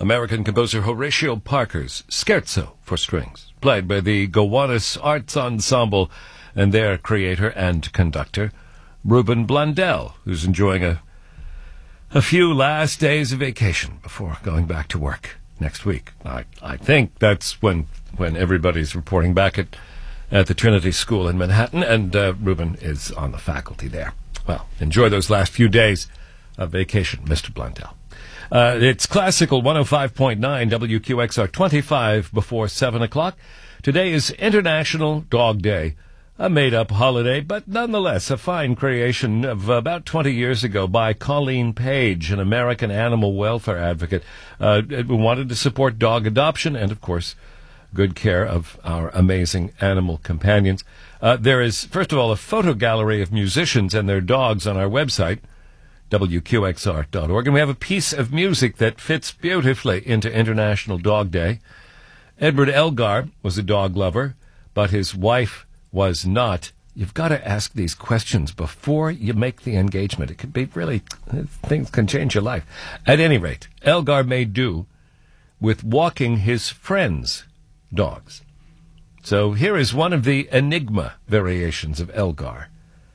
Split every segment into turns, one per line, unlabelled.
American composer Horatio Parker's Scherzo for strings, played by the Gowanus Arts Ensemble and their creator and conductor, Ruben Blundell, who's enjoying a few last days of vacation before going back to work next week. I think that's when everybody's reporting back at the Trinity School in Manhattan, and Ruben is on the faculty there. Well, enjoy those last few days of vacation, Mr. Blundell. It's Classical 105.9 WQXR, 25 before 7 o'clock. Today is International Dog Day, a made-up holiday, but nonetheless a fine creation of about 20 years ago by Colleen Page, an American animal welfare advocate who wanted to support dog adoption and, of course, good care of our amazing animal companions. There is, first of all, a photo gallery of musicians and their dogs on our website, WQXR.org, and we have a piece of music that fits beautifully into International Dog Day. Edward Elgar was a dog lover, but his wife was not. You've got to ask these questions before you make the engagement. It could be really, things can change your life. At any rate, Elgar made do with walking his friends' dogs. So here is one of the Enigma variations of Elgar.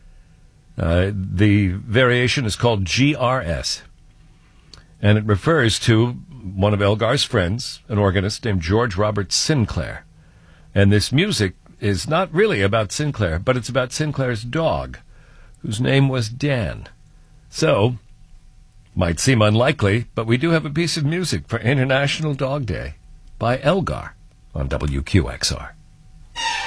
The variation is called GRS, and it refers to one of Elgar's friends, an organist named George Robert Sinclair. And this music is not really about Sinclair, but it's about Sinclair's dog, whose name was Dan. So, might seem unlikely, but we do have a piece of music for International Dog Day by Elgar on WQXR.